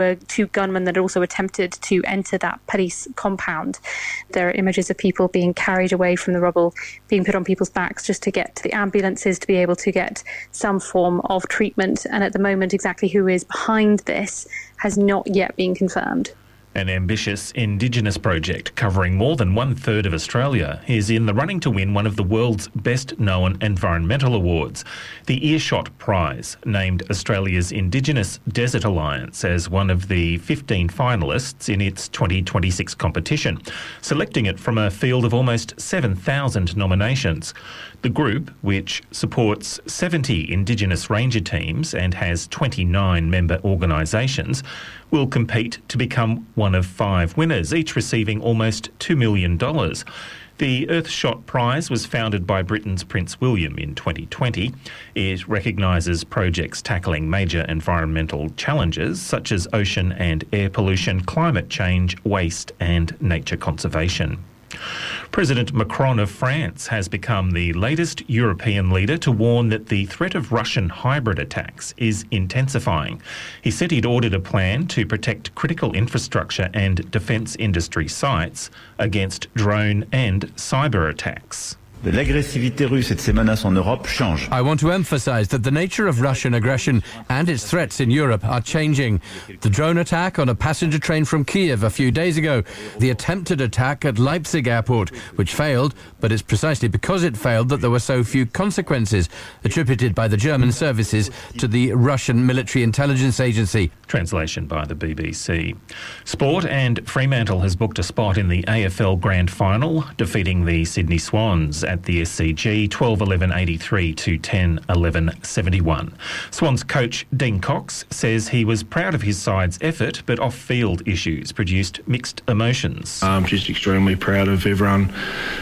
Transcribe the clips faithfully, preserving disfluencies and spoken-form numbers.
were two gunmen that also attempted to enter that police compound. There are images of people being carried away from the rubble, being put on people's backs just to get to the ambulances to be able to get some form of treatment. And at the moment, exactly who is behind this has not yet been confirmed. An ambitious Indigenous project covering more than one-third of Australia is in the running to win one of the world's best-known environmental awards. The Earshot Prize named Australia's Indigenous Desert Alliance as one of the fifteen finalists in its twenty twenty-six competition, selecting it from a field of almost seven thousand nominations. The group, which supports seventy Indigenous ranger teams and has twenty-nine member organisations, will compete to become one of five winners, each receiving almost two million dollars. The Earthshot Prize was founded by Britain's Prince William in twenty twenty. It recognises projects tackling major environmental challenges such as ocean and air pollution, climate change, waste and nature conservation. President Macron of France has become the latest European leader to warn that the threat of Russian hybrid attacks is intensifying. He said he'd ordered a plan to protect critical infrastructure and defence industry sites against drone and cyber attacks. L'agressivité russe et de ses menaces en Europe change. I want to emphasise that the nature of Russian aggression and its threats in Europe are changing. The drone attack on a passenger train from Kiev a few days ago, the attempted attack at Leipzig airport, which failed, but it's precisely because it failed that there were so few consequences, attributed by the German services to the Russian military intelligence agency. Translation by the B B C. Sport, and Fremantle has booked a spot in the A F L Grand Final, defeating the Sydney Swans at the S C G twelve eleven eighty-three to ten eleven seventy-one. Swans coach Dean Cox says he was proud of his side's effort, but off-field issues produced mixed emotions. I'm just extremely proud of everyone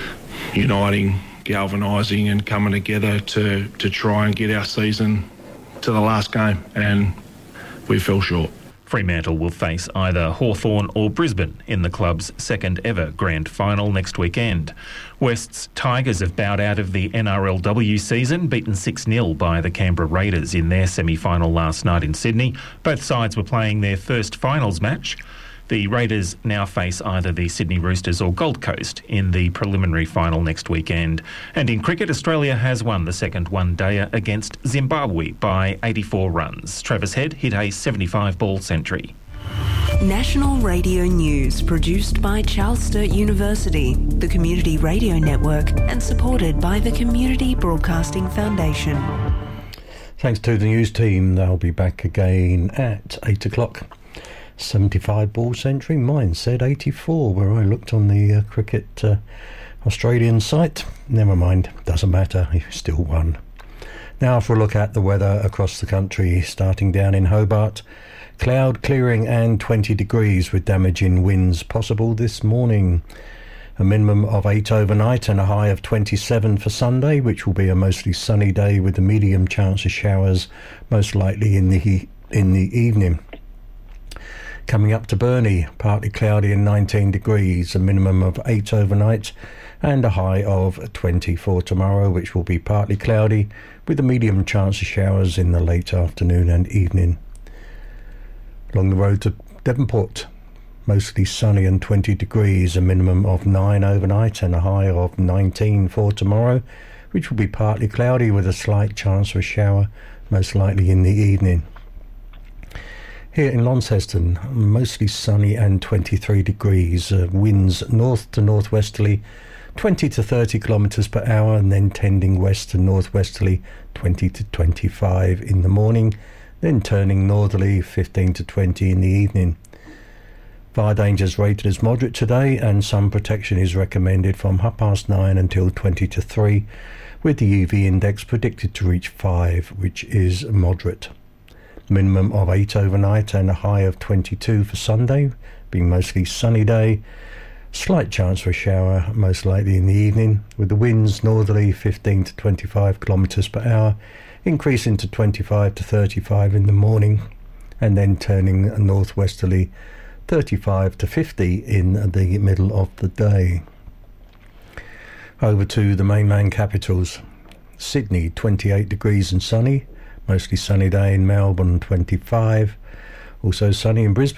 uniting, galvanising and coming together to, to try and get our season to the last game, and we fell short. Fremantle will face either Hawthorn or Brisbane in the club's second ever grand final next weekend. West's Tigers have bowed out of the N R L W season, beaten six nil by the Canberra Raiders in their semi-final last night in Sydney. Both sides were playing their first finals match. The Raiders now face either the Sydney Roosters or Gold Coast in the preliminary final next weekend. And in cricket, Australia has won the second one-dayer against Zimbabwe by eighty-four runs. Travis Head hit a seventy-five ball century. National Radio News, produced by Charles Sturt University, the Community Radio Network, and supported by the Community Broadcasting Foundation. Thanks to the news team. They'll be back again at eight o'clock. seventy-five ball century. Mine said eighty-four where I looked on the uh, cricket uh, Australian site. Never mind, doesn't matter, he still won. Now for a look at the weather across the country, starting down in Hobart. Cloud clearing and twenty degrees with damaging winds possible this morning. A minimum of eight overnight and a high of twenty-seven for Sunday, which will be a mostly sunny day with a medium chance of showers, most likely in the in the evening. Coming up to Burnie, partly cloudy and nineteen degrees, a minimum of eight overnight and a high of twenty for tomorrow, which will be partly cloudy with a medium chance of showers in the late afternoon and evening. Along the road to Devonport, mostly sunny and twenty degrees, a minimum of nine overnight and a high of nineteen for tomorrow, which will be partly cloudy with a slight chance of a shower, most likely in the evening. Here in Launceston, mostly sunny and twenty-three degrees, uh, winds north to northwesterly, twenty to thirty kilometres per hour, and then tending west to northwesterly, twenty to twenty-five in the morning, then turning northerly, fifteen to twenty in the evening. Fire danger is rated as moderate today, and sun protection is recommended from half past nine until twenty to three, with the U V index predicted to reach five, which is moderate. Minimum of eight overnight and a high of twenty-two for Sunday, being mostly sunny day. Slight chance for a shower, most likely in the evening, with the winds northerly fifteen to twenty-five kilometres per hour, increasing to twenty-five to thirty-five in the morning, and then turning northwesterly thirty-five to fifty in the middle of the day. Over to the mainland capitals. Sydney, twenty-eight degrees and sunny. Mostly sunny day in Melbourne, twenty-five. Also sunny in Brisbane.